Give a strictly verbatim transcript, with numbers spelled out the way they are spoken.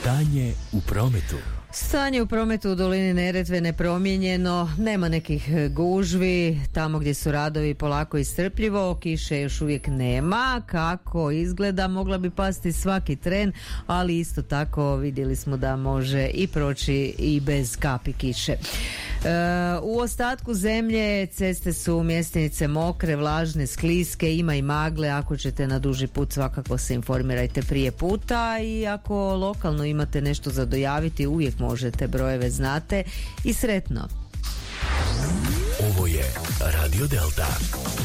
Stanje u prometu. Stanje u prometu u dolini Neretve nepromijenjeno, nema nekih gužvi, tamo gdje su radovi polako i strpljivo, kiše još uvijek nema, kako izgleda mogla bi pasti svaki tren, ali isto tako vidjeli smo da može i proći i bez kapi kiše. E, u ostatku zemlje ceste su mjestinice mokre, vlažne, skliske, ima i magle, ako ćete na duži put svakako se informirajte prije puta i ako lokalno imate nešto za dojaviti uvijek možete, brojeve znate i sretno. Ovo je Radio Delta.